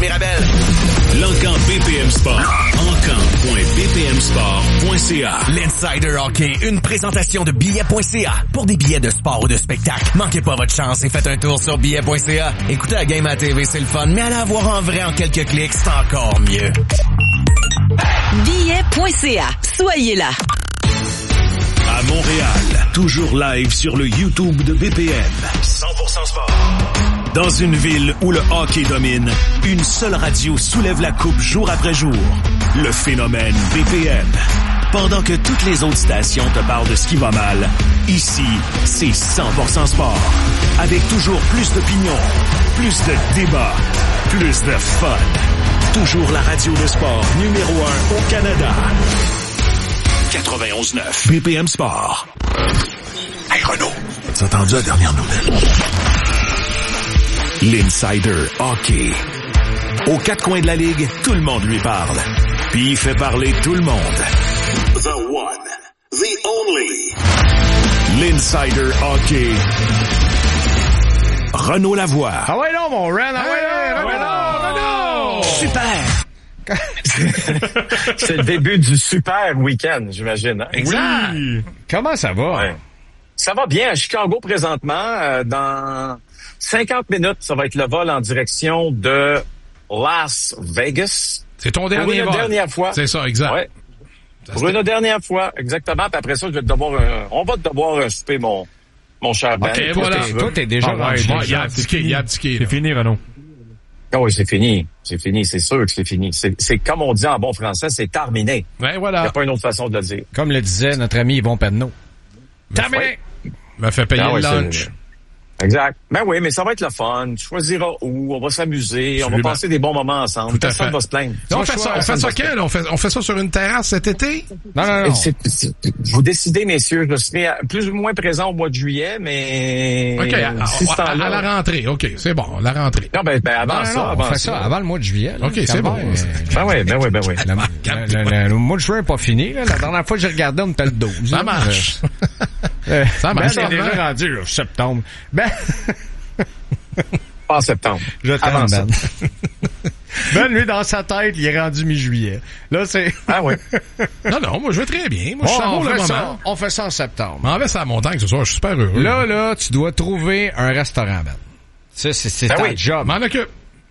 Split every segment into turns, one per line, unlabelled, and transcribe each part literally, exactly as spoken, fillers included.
Mirabel.
L'Encan B P M Sport. encan point b p m sport point c a.
L'Insider Hockey, une présentation de billets point c a. Pour des billets de sport ou de spectacle, manquez pas votre chance et faites un tour sur billets point c a. Écoutez la game à T V, c'est le fun, mais allez la voir en vrai en quelques clics, c'est encore mieux.
billets point c a. Soyez là.
À Montréal, toujours live sur le YouTube de B P M. cent pour cent sport. Dans une ville où le hockey domine, une seule radio soulève la coupe jour après jour. Le phénomène B P M. Pendant que toutes les autres stations te parlent de ce qui va mal, ici, c'est cent pour cent sport. Avec toujours plus d'opinions, plus de débats, plus de fun. Toujours la radio de sport numéro un au Canada. quatre-vingt-onze neuf B P M Sport.
Hey Renaud, as entendu la dernière nouvelle?
L'Insider Hockey. Aux quatre coins de la ligue, tout le monde lui parle. Puis il fait parler tout le monde.
The one, the only.
L'Insider Hockey. Renaud Lavoie.
Ah ouais non mon Ren, ah ouais non, Renaud, Renaud!
Super! C'est le début du super week-end, j'imagine. Hein?
Exact! Oui. Comment ça va?
Ouais. Ça va bien à Chicago présentement. Euh, dans cinquante minutes, ça va être le vol en direction de Las Vegas.
C'est ton dernier
Pour une
vol.
dernière fois.
C'est ça, exact.
Ouais. Ça, Pour une dernière fois, exactement. Puis après ça, je vais devoir, euh, on va devoir euh, souper mon, mon cher Ben.
OK, voilà.
Toi, t'es déjà
ah, ouais,
rendu.
bon, il a abdiqué, il a abdiqué.
C'est fini, Renaud.
Ah oui, c'est fini. C'est fini, c'est sûr que c'est fini. C'est, c'est comme on dit en bon français, c'est terminé.
Ouais,
Il
voilà.
n'y a pas une autre façon de le dire.
Comme le disait notre ami Yvon Penneau.
Terminé. M'a fait payer
Ah
le
ouais,
lunch.
Exact. Ben oui, mais ça va être le fun. Tu choisiras où, on va s'amuser, on va
Absolument.
passer des bons moments ensemble.
Tout à
Personne
fait.
va se plaindre.
On
Moi,
fait
je
ça,
crois,
on fait ça
va se
quand, là? On fait, on fait ça sur une terrasse cet été?
Non, non, non.
C'est, c'est, vous décidez, messieurs. Je serai plus ou moins présent au mois de juillet, mais...
OK, à,
si ce
à, à
temps-là-
la rentrée. OK, c'est bon, la rentrée.
Non, ben, ben avant
Non,
ça,
non,
avant
on fait
ça.
ça avant le mois de juillet. Là,
OK, c'est bon.
calvaire, euh,
Ben oui, ben oui, ben oui.
Le, le, le, le mois de juin n'est pas fini. Là. La dernière fois que j'ai regardé, on était le douze.
Ça
là.
marche.
Euh,
Ça marche.
Ben,
ça
c'est déjà
marche.
rendu, là, septembre. Ben,
Pas en septembre.
je t'aime,
Avant ça.
Ben. Ben, lui, dans sa tête, il est rendu mi-juillet. Là, c'est...
Ah oui.
Non, non, moi, je vais très bien. Moi, je
Bon,
savoure
on,
le
fait
moment.
ça, on fait ça en septembre.
M'en vais sur la montagne ce soir, je suis super heureux.
Là, là, tu dois trouver un restaurant, Ben. Ça, c'est, c'est
Ben
ta
oui.
job.
M'en occupe.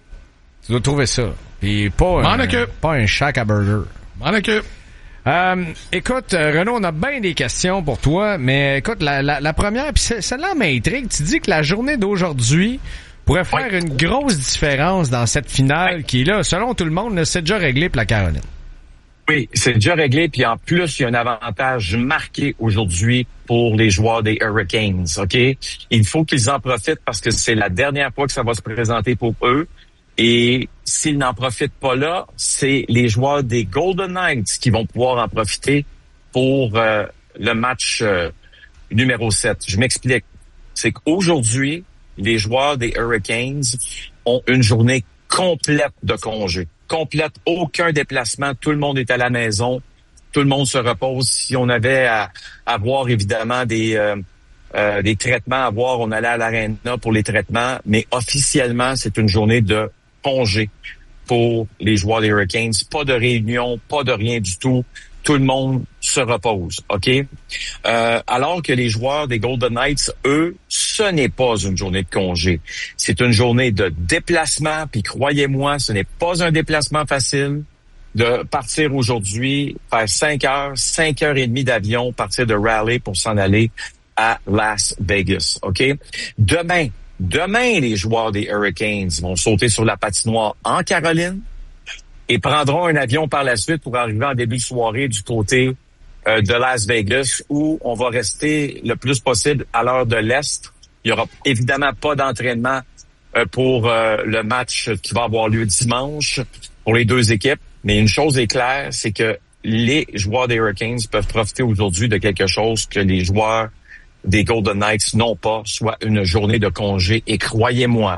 Tu dois trouver ça. Puis pas
M'en
un,
occupe.
pas un shack à burger.
M'en occupe.
Euh, écoute, euh, Renaud, on a bien des questions pour toi, mais écoute, la, la, la première, puis c'est- celle-là m'intrigue. Tu dis que la journée d'aujourd'hui pourrait faire
Oui.
une grosse différence dans cette finale
Oui.
qui est là, selon tout le monde, là, c'est déjà réglé pour la Caroline.
Oui, c'est déjà réglé. Puis en plus, il y a un avantage marqué aujourd'hui pour les joueurs des Hurricanes. OK? Il faut qu'ils en profitent parce que c'est la dernière fois que ça va se présenter pour eux. Et s'ils n'en profitent pas là, c'est les joueurs des Golden Knights qui vont pouvoir en profiter pour euh, le match euh, numéro sept. Je m'explique. C'est qu'aujourd'hui, les joueurs des Hurricanes ont une journée complète de congé. Complète, aucun déplacement, tout le monde est à la maison, tout le monde se repose. Si on avait à avoir évidemment des euh, euh, des traitements à voir, on allait à l'aréna pour les traitements, mais officiellement, c'est une journée de congé pour les joueurs des Hurricanes. Pas de réunion, pas de rien du tout. Tout le monde se repose, OK? Euh, alors que les joueurs des Golden Knights, eux, ce n'est pas une journée de congé. C'est une journée de déplacement, puis croyez-moi, ce n'est pas un déplacement facile de partir aujourd'hui, faire cinq heures, cinq heures et demie d'avion, partir de Raleigh pour s'en aller à Las Vegas, OK? Demain, demain, les joueurs des Hurricanes vont sauter sur la patinoire en Caroline et prendront un avion par la suite pour arriver en début de soirée du côté euh, de Las Vegas, où on va rester le plus possible à l'heure de l'Est. Il y aura évidemment pas d'entraînement euh, pour euh, le match qui va avoir lieu dimanche pour les deux équipes. Mais une chose est claire, c'est que les joueurs des Hurricanes peuvent profiter aujourd'hui de quelque chose que les joueurs des Golden Knights n'ont pas, soit une journée de congé. Et croyez-moi,